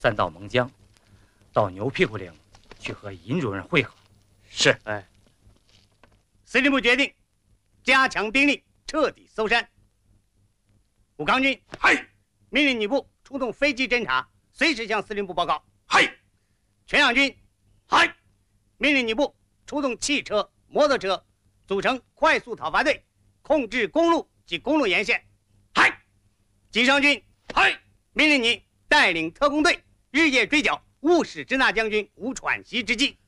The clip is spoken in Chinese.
暂到蒙江，到牛屁股岭去和尹主任会合。 是。 哎，司令部决定加强兵力，彻底搜山。武康军， 嗨， 命令你部出动飞机侦察，随时向司令部报告。 嗨， 全养军， 嗨， 命令你部出动汽车、摩托车，组成快速讨伐队，控制公路及公路沿线。 嗨， 吉商军， 嗨， 命令你带领特工队日夜追剿，勿使支那将军无喘息之机。